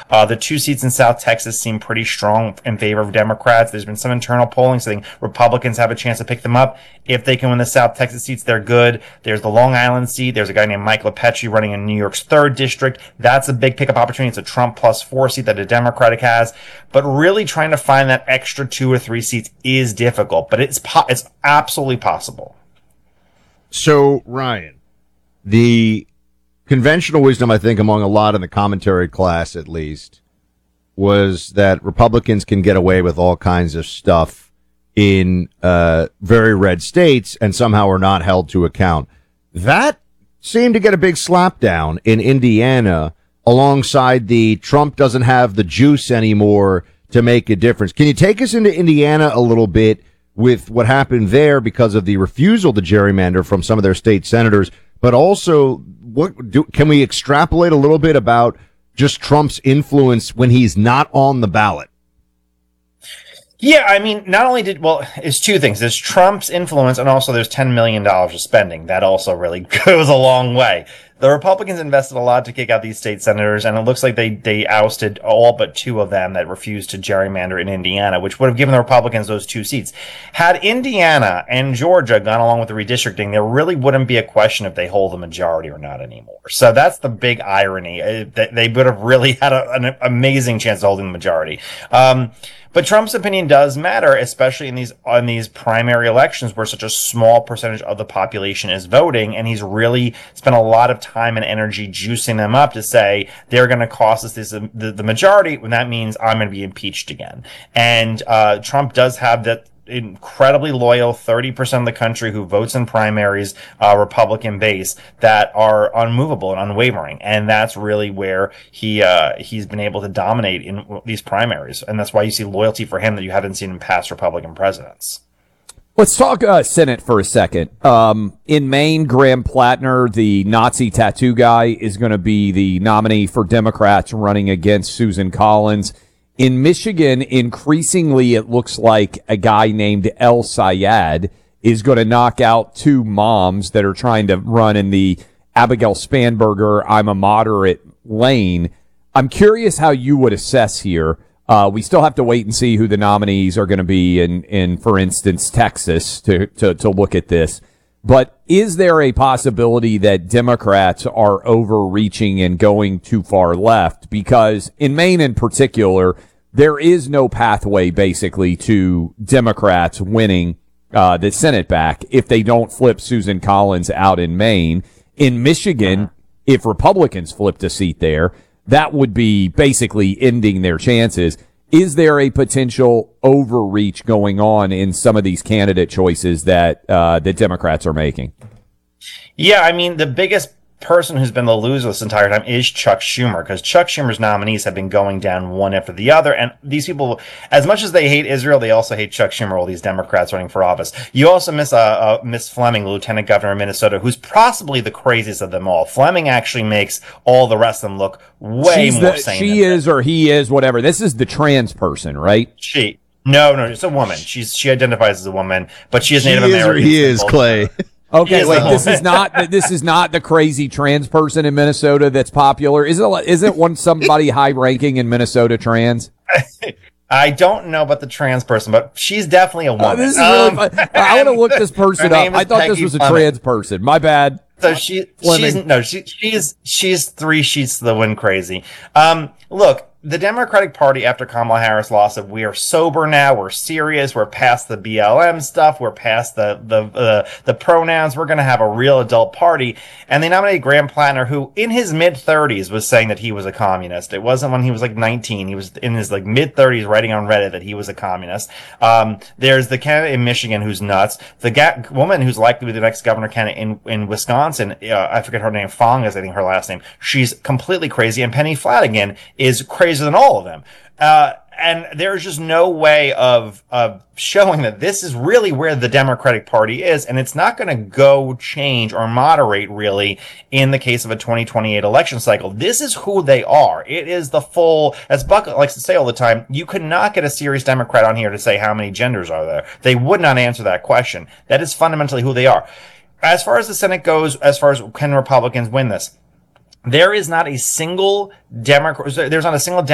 The two seats in South Texas seem pretty strong in favor of Democrats. There's been some internal polling saying Republicans have a chance to pick them up. If they can win the South Texas seats, they're good. There's the Long Island seat. There's a guy named Mike LePetri running in New York's 3rd district. That's a big pickup opportunity. It's a Trump +4 seat that a Democratic has. But really trying to find that extra 2 or 3 seats is difficult. But it's absolutely possible. So, Ryan, the conventional wisdom, I think, among a lot in the commentary class, at least, was that Republicans can get away with all kinds of stuff in very red states and somehow are not held to account. That seemed to get a big slapdown in Indiana alongside the Trump doesn't have the juice anymore to make a difference. Can you take us into Indiana a little bit with what happened there because of the refusal to gerrymander from some of their state senators, but also can we extrapolate a little bit about just Trump's influence when he's not on the ballot? Yeah, I mean, it's 2 things. There's Trump's influence, and also there's $10 million of spending. That also really goes a long way. The Republicans invested a lot to kick out these state senators, and it looks like they ousted all but 2 of them that refused to gerrymander in Indiana, which would have given the Republicans those 2 seats. Had Indiana and Georgia gone along with the redistricting, there really wouldn't be a question if they hold the majority or not anymore. So that's the big irony. They would have really had an amazing chance of holding the majority. But Trump's opinion does matter, especially in these primary elections where such a small percentage of the population is voting, and he's really spent a lot of time and energy juicing them up to say they're going to cost us the majority, when that means I'm going to be impeached again. And Trump does have that incredibly loyal 30% of the country who votes in primaries, Republican base, that are unmovable and unwavering. And that's really where he's been able to dominate in these primaries. And that's why you see loyalty for him that you haven't seen in past Republican presidents. Let's talk Senate for a second. In Maine, Graham Plattner, the Nazi tattoo guy, is going to be the nominee for Democrats running against Susan Collins. In Michigan, increasingly, it looks like a guy named El Sayed is going to knock out 2 moms that are trying to run in the Abigail Spanberger, I'm a moderate lane. I'm curious how you would assess here. We still have to wait and see who the nominees are going to be in, for instance, Texas to look at this. But is there a possibility that Democrats are overreaching and going too far left? Because in Maine in particular, there is no pathway basically to Democrats winning the Senate back if they don't flip Susan Collins out in Maine. In Michigan, if Republicans flipped a seat there, that would be basically ending their chances. Is there a potential overreach going on in some of these candidate choices that the Democrats are making? Yeah, I mean, the biggest person who's been the loser this entire time is Chuck Schumer, because Chuck Schumer's nominees have been going down one after the other. And these people, as much as they hate Israel, they also hate Chuck Schumer, all these Democrats running for office. You also miss Miss Fleming, the lieutenant governor of Minnesota, who's possibly the craziest of them all. Fleming actually makes all the rest of them look way more sane. She is, or he is, whatever. This is the trans person, right? No, it's a woman. She identifies as a woman, but she is Native American. He is, Clay. Okay, wait. This is not the crazy trans person in Minnesota that's popular. Isn't somebody high ranking in Minnesota trans? I don't know about the trans person, but she's definitely a woman. This is really fun. I want to look this person up. I thought this was a trans person. My bad. So she's 3 sheets to the wind crazy. Look, the Democratic Party after Kamala Harris lost said, we are sober now, we're serious, we're past the BLM stuff, we're past the pronouns, we're going to have a real adult party. And they nominated Graham Plattner, who in his mid-30s was saying that he was a communist. It wasn't when he was like 19, he was in his like mid-30s writing on Reddit that he was a communist. There's the candidate in Michigan who's nuts. The woman who's likely to be the next governor candidate in Wisconsin, I forget her name, Fong is I think her last name. She's completely crazy. And Penny Flanagan is crazier than all of them. And there's just no way of showing that this is really where the Democratic Party is, and it's not going to go change or moderate really in the case of a 2028 election cycle. This is who they are. It is the full, as Buck likes to say all the time, you could not get a serious Democrat on here to say how many genders are there. They would not answer that question. That is fundamentally who they are. As far as the Senate goes, as far as can Republicans win this, there is not a single Democrat, there's not a single